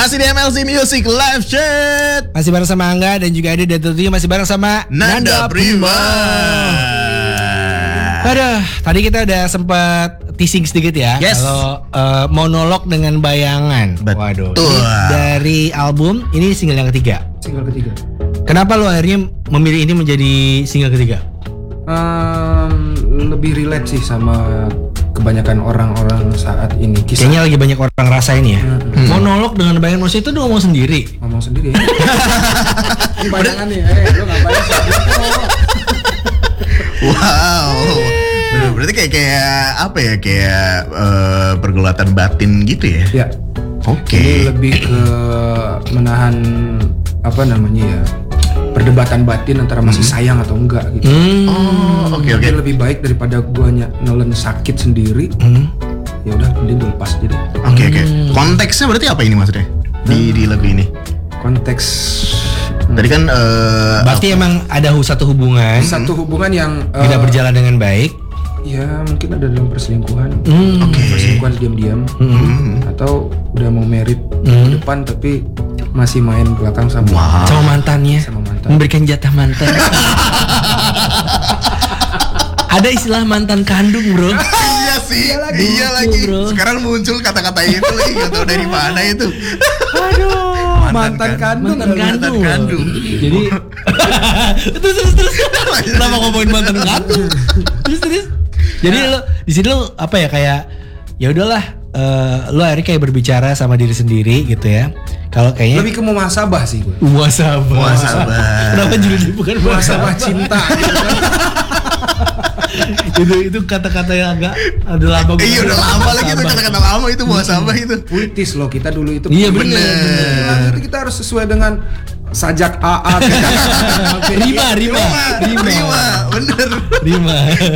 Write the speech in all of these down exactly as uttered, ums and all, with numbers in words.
Masih di M L C Music Live Chat. Masih bareng sama Angga dan juga ada Dato Tujuh. Masih bareng sama Nanda, Nanda Prima. Aduh, tadi kita udah sempat teasing sedikit ya. Yes. Kalau uh, monolog dengan bayangan. Betul. Waduh. Ini dari album, ini single yang ketiga. Single ketiga. Kenapa lo akhirnya memilih ini menjadi single ketiga? Um, lebih relate sih sama kebanyakan orang-orang saat ini. Kisah. Kayaknya lagi banyak orang rasain ya. Hmm. Monolog dengan bayangan, maksudnya itu ngomong sendiri. Ngomong sendiri ya. Bayangan nih, eh lu ngapain sih? Wow. Bener, berarti kayak kayak apa ya? Kayak uh, pergulatan batin gitu ya? Ya. Oke. Okay. Ini lebih ke menahan apa namanya ya? Perdebatan batin antara masih hmm. sayang atau enggak gitu. Hmm. Oh, oke okay, oke. Okay. Lebih baik daripada gua nelen sakit sendiri. Hmm. Ya udah, mending gua lepas aja deh. Oke okay, oke. Okay. Konteksnya berarti apa ini maksudnya? Di hmm. di lagu ini. Konteks hmm. tadi kan uh, berarti apa? Emang ada satu hubungan. Satu hubungan yang uh, tidak berjalan dengan baik. Ya mungkin ada dalam perselingkuhan. Hmm. Oke. Okay. Perselingkuhan diam-diam. Hmm. Atau udah mau merit hmm. ke depan tapi masih main belakang sama wow. sama mantannya, sama mantan. Memberikan jatah mantan. Ada istilah mantan kandung, bro. Iya sih, iya lagi, iya lagi. Bro. Sekarang muncul kata-kata itu lagi, nggak tahu dari mana itu. Aduh, mantan, mantan kandung, mantan kandung. Mantan kandung. Jadi terus terus terus. Kenapa ngomongin mantan kandung? Terus terus. Jadi nah. lo di sini lo apa ya kayak ya udahlah. Uh, lo akhirnya kayak berbicara sama diri sendiri gitu ya. Kalau kayaknya lebih ke muhasabah sih gue. Muhasabah. Muhasabah. Kenapa judulnya bukan muhasabah cinta? Gitu. itu itu kata-kata yang agak ada lama. Iya udah lama lagi itu kata-kata lama itu muhasabah itu. Puitis loh kita dulu itu. Iya benar. Itu kita harus sesuai dengan sajak A A. Rima, Rima, Rima, Rima, bener. Rima.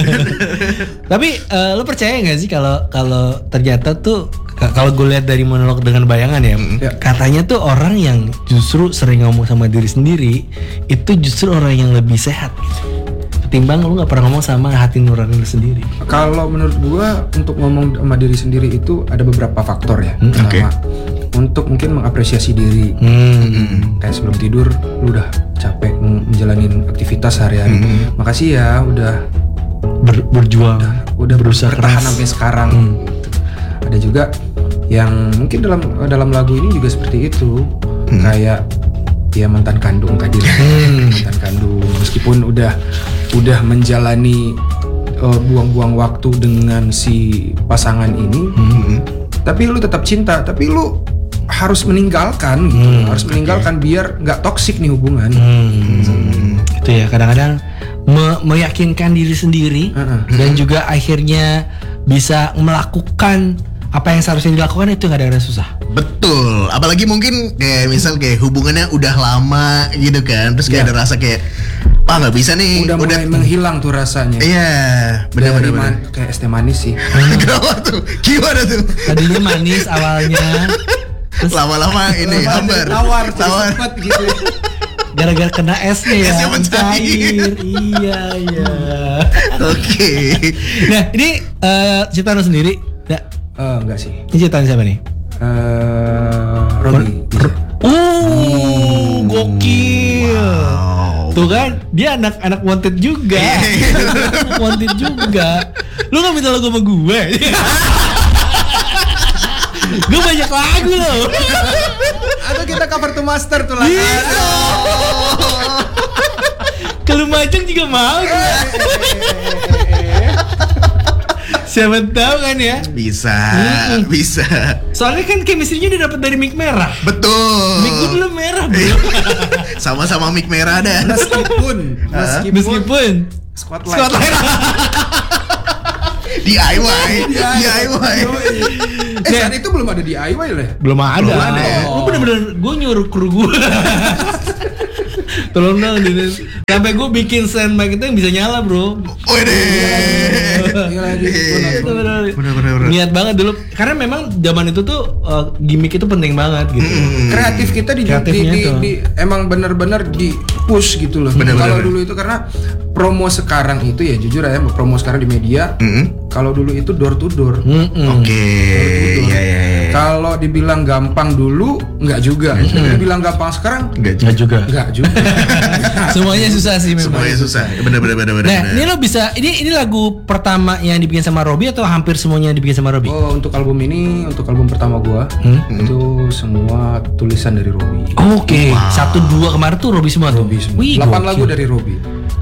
Tapi uh, lo percaya nggak sih kalau kalau ternyata tuh kalau gue lihat dari monolog dengan bayangan ya, ya, katanya tuh orang yang justru sering ngomong sama diri sendiri itu justru orang yang lebih sehat. Ketimbang lo nggak pernah ngomong sama hati nurani lo sendiri. Kalau menurut gue untuk ngomong sama diri sendiri itu ada beberapa faktor ya. Hmm, Pertama, okay. untuk mungkin mengapresiasi diri. Hmm. Kayak sebelum tidur lu udah capek menjalanin aktivitas sehari-hari. Hmm. Makasih ya udah Ber, berjuang, udah, udah berusaha bertahan keras sampai sekarang. Hmm. Ada juga yang mungkin dalam dalam lagu ini juga seperti itu. Hmm. Kayak ya mantan kandung tadi lah. Hmm. Mantan kandung meskipun udah udah menjalani uh, buang-buang waktu dengan si pasangan ini. Hmm. Tapi lu tetap cinta, tapi lu harus meninggalkan gitu. Hmm, harus meninggalkan okay. biar nggak toksik nih hubungan. Hmm, hmm. Itu ya kadang-kadang me- meyakinkan diri sendiri uh-uh. dan juga akhirnya bisa melakukan apa yang seharusnya dilakukan itu kadang-kadang susah. Betul, apalagi mungkin kayak misal kayak hubungannya udah lama gitu kan, terus kayak yeah. ada rasa kayak ah nggak bisa nih, udah, udah mulai menghilang tuh rasanya. Iya, benar-benar man- kayak es teh manis sih. Gimana tuh? Gimana tuh? Tadinya manis awalnya, terus lama-lama ini hambar, tawar, tawar gitu. Gara-gara kena esnya ya, esnya mencair. Iya iya. Oke. Nah ini uh, ciptaan lo sendiri? Ya. Uh, enggak sih. Ini ciptaan siapa nih? Uh, Rodi. Oh, gokil. Wow. Tuh kan, dia anak-anak wanted juga. Anak wanted juga. Lu gak minta lagu sama gue? Gue banyak lagu loh. Atau kita cover to master tuh lah. Bisa. Kalau Majang juga mau. Siapa tahu kan ya? Bisa, hmm. bisa. Soalnya kan chemistry-nya udah dapet dari mic merah. Betul. Mic gue dulu merah bro. Sama-sama mic merah dah. Meskipun, meskipun, meskipun Spotlight. Spotlight. D I Y, D I Y. Eh saat itu belum ada D I Y lah. Belum ada. Belum ada. Lu bener-bener gue nyuruh kru gue. Tolong dong, Sampai gue bikin stand mic itu yang bisa nyala bro. Wede. Iya lagi. Itu bener. Bener-bener. Niat banget dulu. Karena memang zaman itu tuh uh, gimmick itu penting banget gitu. Kreatif kita di, di, Kreatifnya di, tuh. di emang bener-bener di push gitu loh. Bener, Kalau bener, dulu itu karena promo sekarang itu ya jujur ya promo sekarang di media. Mm-mm. Kalau dulu itu door to door. Mm-mm. Oke. Iya iya iya. Kalau dibilang gampang dulu nggak juga. Dibilang gampang sekarang Enggak Nggak juga. nggak juga. Semuanya susah sih memang. Semuanya susah. Bener-bener bener-bener. Nah, ini lo bisa ini ini lagu pertama yang dibikin sama Robby atau hampir semuanya yang dibikin sama Robby? Oh, untuk album ini, untuk album pertama gua, itu semua tulisan dari Robby. Oke, satu dua kemarin tuh Robby semua tuh. Robby semua. Wih, delapan gokil. lagu dari Robby.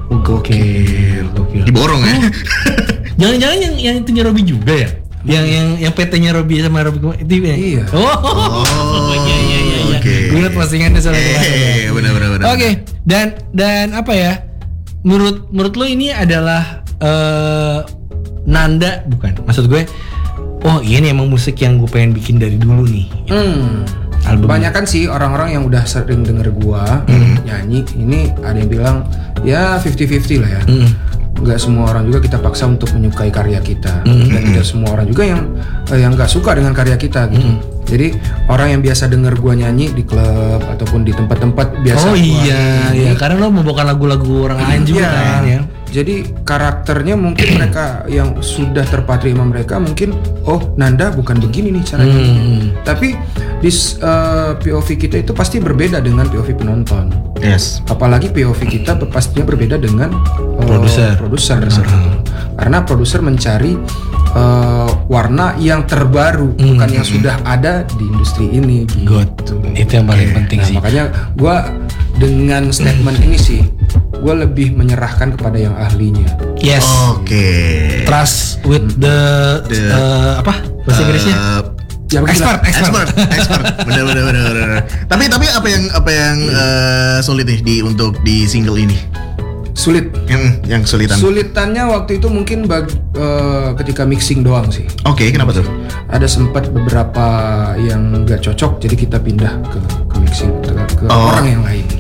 Gokil, gokil. Diborong ya. Jangan-jangan yang yang itunya Robby juga ya? Yang yang yang P T-nya Robby sama Robby kemarin itu ya? Iya. Oh, Oh, iya iya iya iya. oke. Gue liat postingannya soalnya kemarin. Eh, bener-bener bener. Oke, dan dan apa ya? Menurut menurut lo ini adalah eh, nanda bukan? Maksud gue, oh ini emang musik yang gue pengen bikin dari dulu nih. Hmm. Album. Kebanyakan sih orang-orang yang udah sering denger gua nyanyi, ini ada yang bilang ya fifty fifty lah ya. Mm. Nggak semua orang juga kita paksa untuk menyukai karya kita, dan tidak semua orang juga yang eh, yang nggak suka dengan karya kita gitu. Jadi orang yang biasa denger gua nyanyi di klub ataupun di tempat-tempat biasa Oh gua iya, nyanyi, iya karena lo membawakan lagu-lagu orang lain juga iya. kan ya. Jadi karakternya mungkin mereka yang sudah terpatri sama mereka mungkin oh Nanda bukan begini nih caranya. Hmm. Tapi di uh, P O V kita itu pasti berbeda dengan P O V penonton. Yes. Apalagi P O V kita pastinya berbeda dengan uh, Produser. Produser. Karena produser mencari uh, warna yang terbaru, Hmm. bukan yang sudah ada di industri ini. Good. Gitu. Itu yang paling penting Nah, sih. makanya gue dengan statement ini sih, gue lebih menyerahkan kepada yang ahlinya. Yes. Oke. Trust with the, The- uh, apa bahasa Inggrisnya? Eh, Ya Expert, expert. expert, expert. Bener bener bener bener. Tapi tapi apa yang apa yang eh, sulit nih di untuk di single ini? Sulit. Yang yang kesulitan. Sulitannya waktu itu mungkin bag, eh, ketika mixing doang sih. Oke, kenapa tuh? Ada sempat beberapa yang nggak cocok, jadi kita pindah ke, ke mixing ke, ke Oh. orang yang lain.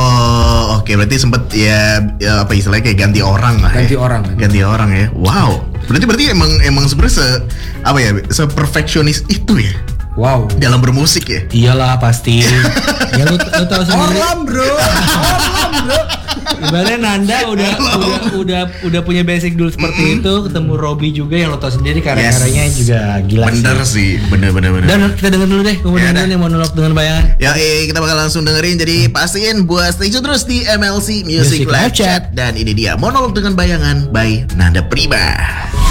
Oh, oke berarti sempet ya, ya apa istilahnya kayak ganti orang lah. Ganti ya. orang. Ganti orang ya. Wow. Berarti berarti emang emang sebenarnya se apa ya se perfeksionis itu ya Wow. dalam bermusik ya. Iyalah pasti. Ya lu, lu tahu sendiri. Orlam bro. Orlam bro. Ibaratnya Nanda udah udah udah udah punya basic dulu seperti itu, ketemu Robby juga yang lo tau sendiri karya-karyanya Yes. juga gila Bener sih. sih, bener bener bener. Dan kita denger dulu deh, kemudian Ya, yang monolog dengan bayangan. Ya, eh, kita bakal langsung dengerin. Jadi pastiin buat stay tune terus di M L C Music, Music Live Live Chat. Chat. Dan ini dia monolog dengan bayangan by Nanda Prima.